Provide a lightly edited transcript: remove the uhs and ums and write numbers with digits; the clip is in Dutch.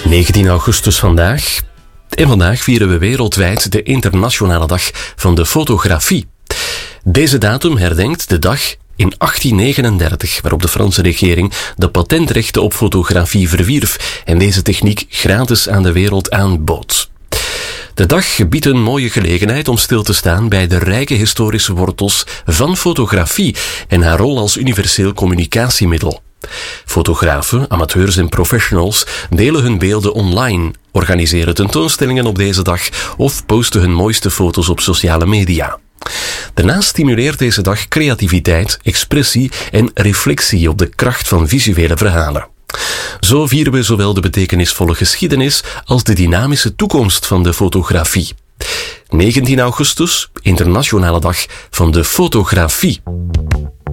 19 augustus vandaag. En vandaag vieren we wereldwijd de Internationale Dag van de Fotografie. Deze datum herdenkt de dag in 1839, waarop de Franse regering de patentrechten op fotografie verwierf en deze techniek gratis aan de wereld aanbood. De dag biedt een mooie gelegenheid om stil te staan bij de rijke historische wortels van fotografie en haar rol als universeel communicatiemiddel. Fotografen, amateurs en professionals delen hun beelden online, organiseren tentoonstellingen op deze dag of posten hun mooiste foto's op sociale media. Daarnaast stimuleert deze dag creativiteit, expressie en reflectie op de kracht van visuele verhalen. Zo vieren we zowel de betekenisvolle geschiedenis als de dynamische toekomst van de fotografie. 19 augustus, Internationale Dag van de Fotografie.